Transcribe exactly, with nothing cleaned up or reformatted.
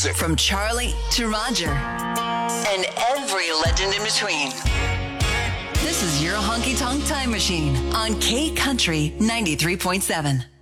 music. From Charlie to Roger and every legend in between. This is your honky tonk time machine on K Country ninety-three point seven.